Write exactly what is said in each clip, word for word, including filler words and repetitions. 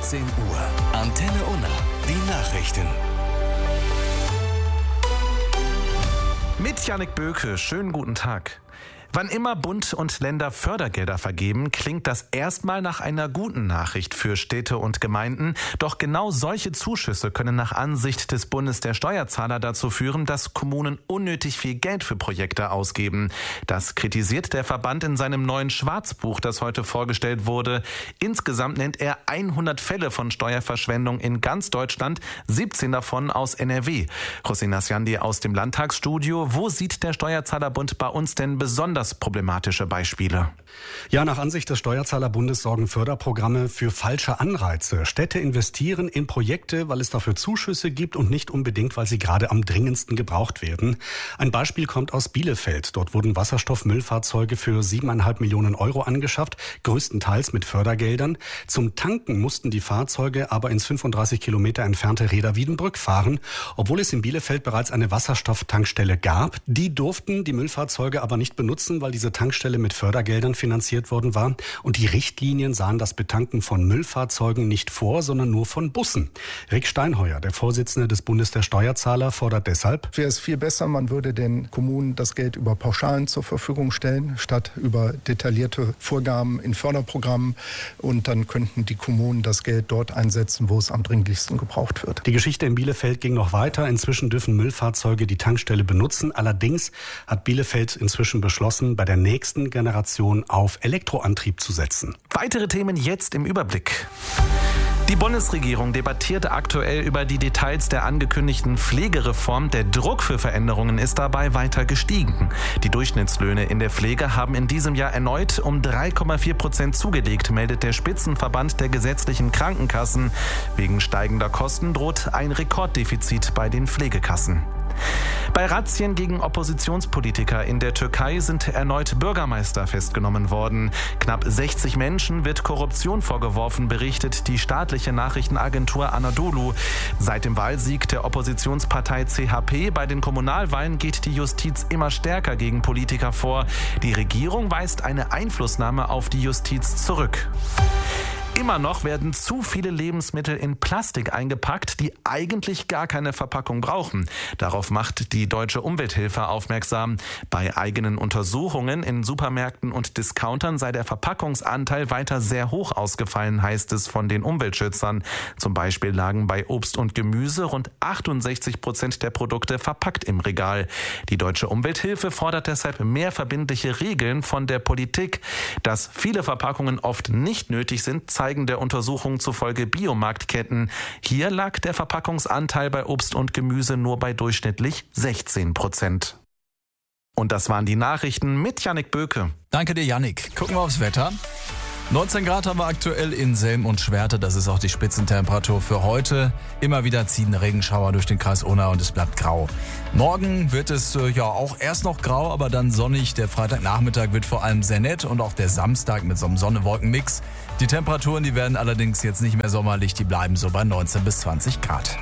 achtzehn Uhr. Antenne Unna. Die Nachrichten. Mit Jannik Böke. Schönen guten Tag. Wann immer Bund und Länder Fördergelder vergeben, klingt das erstmal nach einer guten Nachricht für Städte und Gemeinden. Doch genau solche Zuschüsse können nach Ansicht des Bundes der Steuerzahler dazu führen, dass Kommunen unnötig viel Geld für Projekte ausgeben. Das kritisiert der Verband in seinem neuen Schwarzbuch, das heute vorgestellt wurde. Insgesamt nennt er hundert Fälle von Steuerverschwendung in ganz Deutschland, siebzehn davon aus N R W. Hossein Nasjandi aus dem Landtagsstudio. Wo sieht der Steuerzahlerbund bei uns denn besonders problematische Beispiele? Ja, nach Ansicht des Steuerzahlerbundes sorgen Förderprogramme für falsche Anreize. Städte investieren in Projekte, weil es dafür Zuschüsse gibt und nicht unbedingt, weil sie gerade am dringendsten gebraucht werden. Ein Beispiel kommt aus Bielefeld. Dort wurden Wasserstoffmüllfahrzeuge für siebeneinhalb Millionen Euro angeschafft, größtenteils mit Fördergeldern. Zum Tanken mussten die Fahrzeuge aber ins fünfunddreißig Kilometer entfernte Reda-Wiedenbrück fahren, obwohl es in Bielefeld bereits eine Wasserstofftankstelle gab. Die durften die Müllfahrzeuge aber nicht benutzen, weil diese Tankstelle mit Fördergeldern finanziert worden war. Und die Richtlinien sahen das Betanken von Müllfahrzeugen nicht vor, sondern nur von Bussen. Rick Steinheuer, der Vorsitzende des Bundes der Steuerzahler, fordert deshalb: Wäre es viel besser, man würde den Kommunen das Geld über Pauschalen zur Verfügung stellen, statt über detaillierte Vorgaben in Förderprogrammen. Und dann könnten die Kommunen das Geld dort einsetzen, wo es am dringlichsten gebraucht wird. Die Geschichte in Bielefeld ging noch weiter. Inzwischen dürfen Müllfahrzeuge die Tankstelle benutzen. Allerdings hat Bielefeld inzwischen beschlossen, bei der nächsten Generation auf Elektroantrieb zu setzen. Weitere Themen jetzt im Überblick. Die Bundesregierung debattiert aktuell über die Details der angekündigten Pflegereform. Der Druck für Veränderungen ist dabei weiter gestiegen. Die Durchschnittslöhne in der Pflege haben in diesem Jahr erneut um drei Komma vier Prozent zugelegt, meldet der Spitzenverband der gesetzlichen Krankenkassen. Wegen steigender Kosten droht ein Rekorddefizit bei den Pflegekassen. Bei Razzien gegen Oppositionspolitiker in der Türkei sind erneut Bürgermeister festgenommen worden. Knapp sechzig Menschen wird Korruption vorgeworfen, berichtet die staatliche Nachrichtenagentur Anadolu. Seit dem Wahlsieg der Oppositionspartei C H P bei den Kommunalwahlen geht die Justiz immer stärker gegen Politiker vor. Die Regierung weist eine Einflussnahme auf die Justiz zurück. Immer noch werden zu viele Lebensmittel in Plastik eingepackt, die eigentlich gar keine Verpackung brauchen. Darauf macht die Deutsche Umwelthilfe aufmerksam. Bei eigenen Untersuchungen in Supermärkten und Discountern sei der Verpackungsanteil weiter sehr hoch ausgefallen, heißt es von den Umweltschützern. Zum Beispiel lagen bei Obst und Gemüse rund achtundsechzig Prozent der Produkte verpackt im Regal. Die Deutsche Umwelthilfe fordert deshalb mehr verbindliche Regeln von der Politik. Dass viele Verpackungen oft nicht nötig sind, zeigen der Untersuchung zufolge Biomarktketten. Hier lag der Verpackungsanteil bei Obst und Gemüse nur bei durchschnittlich sechzehn Prozent. Und das waren die Nachrichten mit Jannik Böke. Danke dir, Jannik. Gucken wir aufs Wetter. neunzehn Grad haben wir aktuell in Selm und Schwerte. Das ist auch die Spitzentemperatur für heute. Immer wieder ziehen Regenschauer durch den Kreis Unna und es bleibt grau. Morgen wird es äh, ja auch erst noch grau, aber dann sonnig. Der Freitagnachmittag wird vor allem sehr nett und auch der Samstag mit so einem Sonne-Wolken-Mix. Die Temperaturen, die werden allerdings jetzt nicht mehr sommerlich. Die bleiben so bei neunzehn bis zwanzig Grad.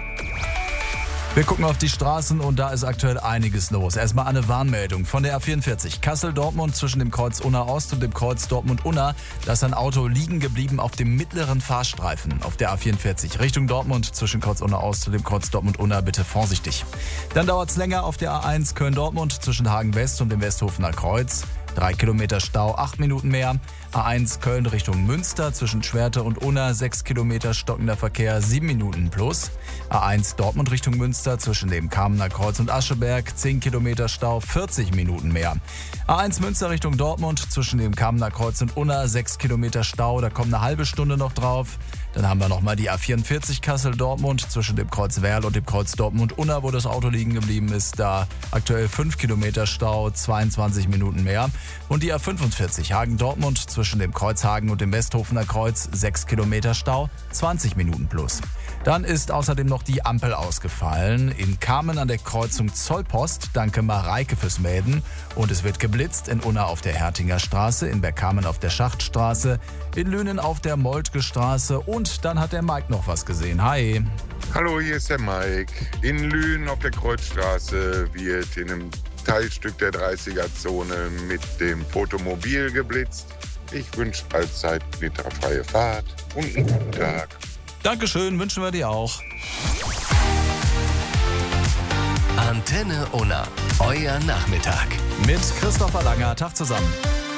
Wir gucken auf die Straßen und da ist aktuell einiges los. Erstmal eine Warnmeldung von der A vierundvierzig Kassel-Dortmund zwischen dem Kreuz Unna-Ost und dem Kreuz Dortmund-Unna. Da ist ein Auto liegen geblieben auf dem mittleren Fahrstreifen auf der A vierundvierzig Richtung Dortmund zwischen Kreuz Unna-Ost und dem Kreuz Dortmund-Unna. Bitte vorsichtig. Dann dauert es länger auf der A eins Köln-Dortmund zwischen Hagen-West und dem Westhofener Kreuz. Drei Kilometer Stau, acht Minuten mehr. A eins Köln Richtung Münster zwischen Schwerte und Unna, sechs Kilometer stockender Verkehr, sieben Minuten plus. A eins Dortmund Richtung Münster zwischen dem Kamener Kreuz und Ascheberg, zehn Kilometer Stau, vierzig Minuten mehr. A eins Münster Richtung Dortmund zwischen dem Kamener Kreuz und Unna, sechs Kilometer Stau, da kommt eine halbe Stunde noch drauf. Dann haben wir nochmal die A vierundvierzig Kassel-Dortmund zwischen dem Kreuz Werl und dem Kreuz Dortmund-Unna, wo das Auto liegen geblieben ist. Da aktuell fünf Kilometer Stau, zweiundzwanzig Minuten mehr. Und die A fünfundvierzig Hagen-Dortmund zwischen dem Kreuz Hagen und dem Westhofener Kreuz, sechs Kilometer Stau, zwanzig Minuten plus. Dann ist außerdem noch die Ampel ausgefallen. In Kamen an der Kreuzung Zollpost. Danke Mareike fürs Melden. Und es wird geblitzt in Unna auf der Hertinger Straße, in Bergkamen auf der Schachtstraße, in Lünen auf der Moltke Straße und dann hat der Mike noch was gesehen. Hi. Hallo, hier ist der Mike. In Lünen auf der Kreuzstraße wird in einem Teilstück der dreißiger-Zone mit dem Fotomobil geblitzt. Ich wünsche allzeit bitterfreie Fahrt und einen guten Tag. Dankeschön, wünschen wir dir auch. Antenne Unna, euer Nachmittag. Mit Christopher Langer. Tag zusammen.